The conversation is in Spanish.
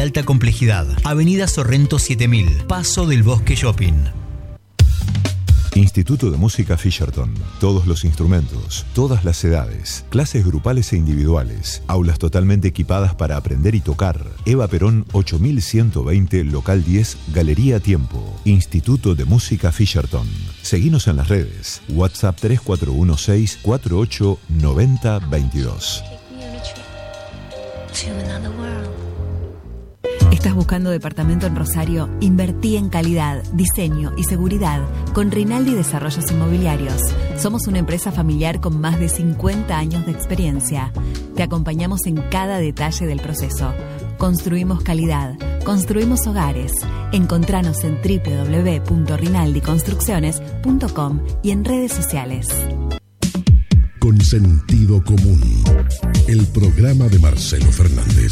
alta complejidad. Avenida Sorrento 7000, Paso del Bosque Shopping. Instituto de Música Fisherton. Todos los instrumentos, todas las edades, clases grupales e individuales, aulas totalmente equipadas para aprender y tocar. Eva Perón 8120, local 10, Galería Tiempo. Instituto de Música Fisherton. Seguinos en las redes. WhatsApp 3416 48 90 22. ¿Estás buscando departamento en Rosario? Invertí en calidad, diseño y seguridad con Rinaldi Desarrollos Inmobiliarios. Somos una empresa familiar con más de 50 años de experiencia. Te acompañamos en cada detalle del proceso. Construimos calidad, construimos hogares. Encontranos en www.rinaldiconstrucciones.com y en redes sociales. Con sentido común, el programa de Marcelo Fernández.